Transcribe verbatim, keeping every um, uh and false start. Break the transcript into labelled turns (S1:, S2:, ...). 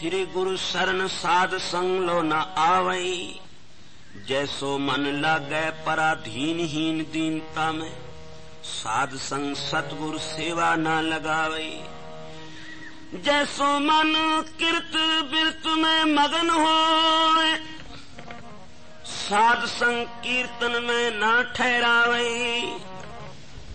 S1: फिर गुरु शरण साध संग लो न आवई। जैसो मन लागे पराधीन हीन दीनता में, साध संग सतगुरु सेवा न लगावई। जैसो मन किरत बिरत में मगन होए, साध संग कीर्तन में न ठहरावई।